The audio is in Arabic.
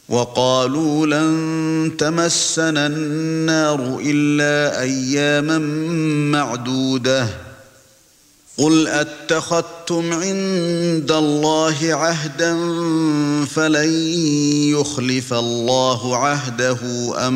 وقالوا لن تمسنا النار إلا أياما معدودة قل أتخذتم عند الله عهدا فلن يخلف الله عهده أم